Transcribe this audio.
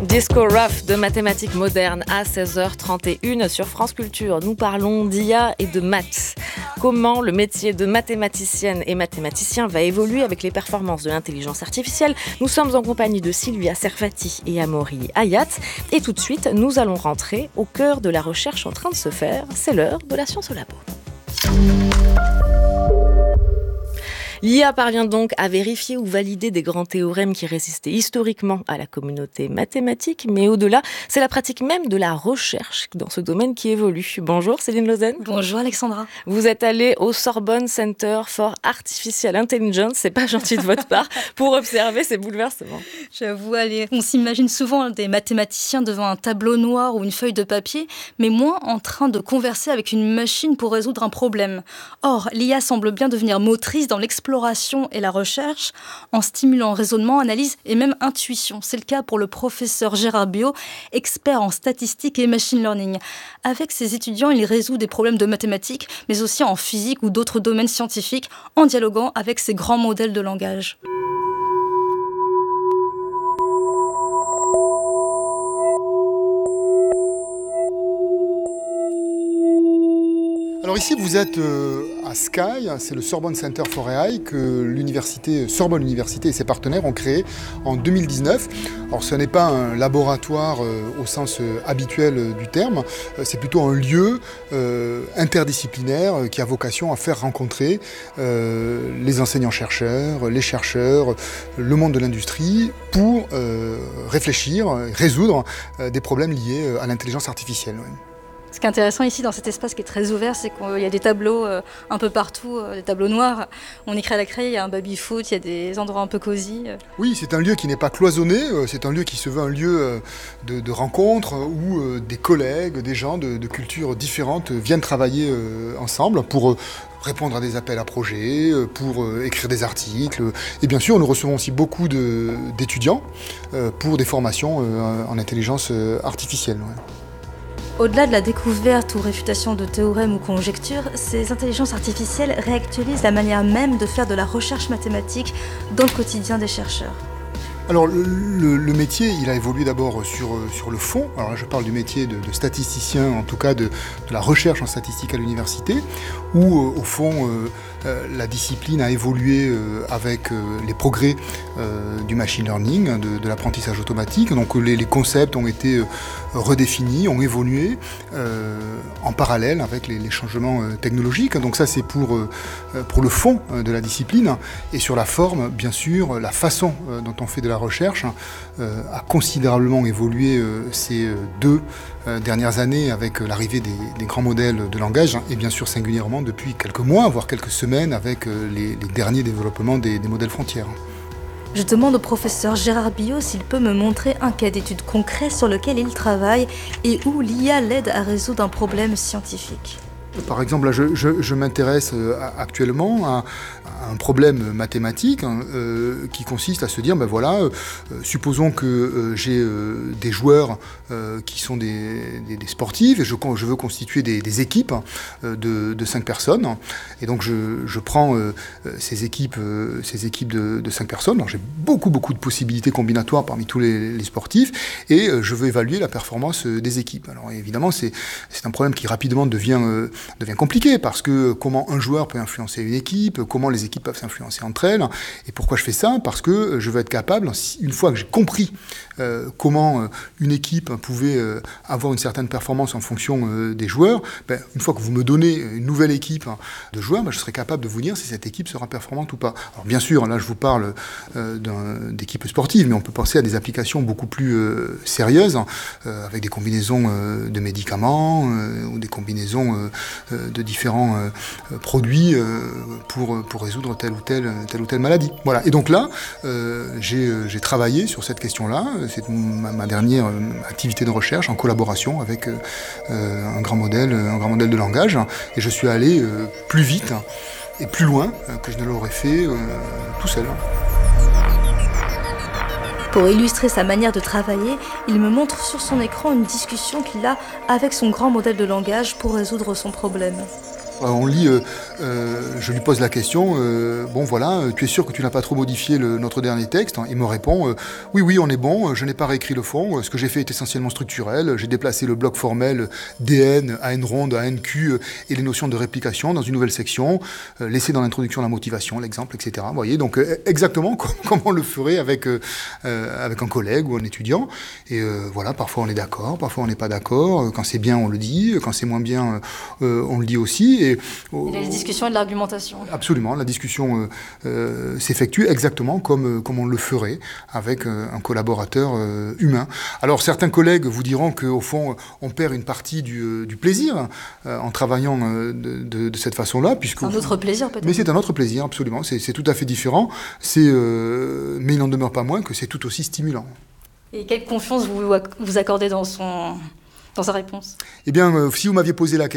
Disco Rough de mathématiques modernes à 16h31 sur France Culture. Nous parlons d'IA et de maths. Comment le métier de mathématicienne et mathématicien va évoluer avec les performances de l'intelligence artificielle. Nous sommes en compagnie de Sylvia Servati et Amaury Hayat. Et tout de suite, nous allons rentrer au cœur de la recherche en train de se faire. C'est l'heure de la science au labo. L'IA parvient donc à vérifier ou valider des grands théorèmes qui résistaient historiquement à la communauté mathématique, mais au-delà, c'est la pratique même de la recherche dans ce domaine qui évolue. Bonjour Céline Lausanne. Bonjour Alexandra. Vous êtes allée au Sorbonne Center for Artificial Intelligence, c'est pas gentil de votre part, pour observer ces bouleversements. J'avoue, on s'imagine souvent des mathématiciens devant un tableau noir ou une feuille de papier, mais moins en train de converser avec une machine pour résoudre un problème. Or, l'IA semble bien devenir motrice dans l'exploration et la recherche, en stimulant raisonnement, analyse et même intuition. C'est le cas pour le professeur Gérard Biot, expert en statistique et machine learning. Avec ses étudiants, il résout des problèmes de mathématiques, mais aussi en physique ou d'autres domaines scientifiques, en dialoguant avec ses grands modèles de langage. Alors ici, vous êtes à Sky, c'est le Sorbonne Center for AI que Sorbonne Université et ses partenaires ont créé en 2019. Alors ce n'est pas un laboratoire au sens habituel du terme, c'est plutôt un lieu interdisciplinaire qui a vocation à faire rencontrer les enseignants-chercheurs, les chercheurs, le monde de l'industrie pour réfléchir, résoudre des problèmes liés à l'intelligence artificielle. Ouais. Ce qui est intéressant ici dans cet espace qui est très ouvert, c'est qu'il y a des tableaux un peu partout, des tableaux noirs. On écrit à la craie, il y a un baby-foot, il y a des endroits un peu cosy. Oui, c'est un lieu qui n'est pas cloisonné, c'est un lieu qui se veut un lieu de rencontre où des collègues, des gens de cultures différentes viennent travailler ensemble pour répondre à des appels à projets, pour écrire des articles. Et bien sûr, nous recevons aussi beaucoup d'étudiants pour des formations en intelligence artificielle. Ouais. Au-delà de la découverte ou réfutation de théorèmes ou conjectures, ces intelligences artificielles réactualisent la manière même de faire de la recherche mathématique dans le quotidien des chercheurs. Alors le métier, il a évolué d'abord sur le fond. Alors là, je parle du métier de statisticien, en tout cas de la recherche en statistique à l'université, où au fond la discipline a évolué avec les progrès du machine learning, de l'apprentissage automatique. Donc les concepts ont été redéfinis, ont évolué en parallèle avec les changements technologiques. Donc ça, c'est pour le fond de la discipline. Et sur la forme, bien sûr, la façon dont on fait de la recherche a considérablement évolué ces 2 dernières années avec l'arrivée des grands modèles de langage et bien sûr singulièrement depuis quelques mois, voire quelques semaines avec les derniers développements des modèles frontières. Je demande au professeur Gérard Biot s'il peut me montrer un cas d'étude concret sur lequel il travaille et où l'IA l'aide à résoudre un problème scientifique. Par exemple, là, je m'intéresse actuellement à un problème mathématique qui consiste à se dire, supposons que j'ai des joueurs qui sont des sportifs et je veux constituer des équipes de 5 personnes. Et donc je prends ces équipes de 5 personnes. Alors, j'ai beaucoup de possibilités combinatoires parmi tous les sportifs et je veux évaluer la performance des équipes. Alors évidemment, c'est un problème qui rapidement devient compliqué parce que comment un joueur peut influencer une équipe, comment les équipes peuvent s'influencer entre elles. Et pourquoi je fais ça ? Parce que je veux être capable, une fois que j'ai compris comment une équipe pouvait avoir une certaine performance en fonction des joueurs, une fois que vous me donnez une nouvelle équipe de joueurs, je serai capable de vous dire si cette équipe sera performante ou pas. Alors bien sûr, là je vous parle d'équipes sportives, mais on peut penser à des applications beaucoup plus sérieuses, avec des combinaisons de médicaments ou des combinaisons de différents produits pour résoudre telle ou telle maladie. Voilà. Et donc là, j'ai travaillé sur cette question-là. C'est ma dernière activité de recherche en collaboration avec un grand modèle de langage. Et je suis allé plus vite et plus loin que je ne l'aurais fait tout seul. Pour illustrer sa manière de travailler, il me montre sur son écran une discussion qu'il a avec son grand modèle de langage pour résoudre son problème. On lit, je lui pose la question, bon voilà, tu es sûr que tu n'as pas trop modifié notre dernier texte? Il me répond, oui, on est bon, je n'ai pas réécrit le fond, ce que j'ai fait est essentiellement structurel, j'ai déplacé le bloc formel DN à N ronde à NQ et les notions de réplication dans une nouvelle section, laissé dans l'introduction la motivation, l'exemple, etc. Vous voyez, donc exactement comme on le ferait avec un collègue ou un étudiant. Et voilà, parfois on est d'accord, parfois on n'est pas d'accord, quand c'est bien on le dit, quand c'est moins bien on le dit aussi. Et la discussion et de l'argumentation. Absolument, la discussion s'effectue exactement comme on le ferait avec un collaborateur humain. Alors certains collègues vous diront qu'au fond, on perd une partie du plaisir en travaillant de cette façon-là. C'est un autre plaisir peut-être. Mais c'est un autre plaisir, absolument. C'est tout à fait différent. Mais il n'en demeure pas moins que c'est tout aussi stimulant. Et quelle confiance vous accordez dans sa réponse? Eh bien, si vous m'aviez posé la question,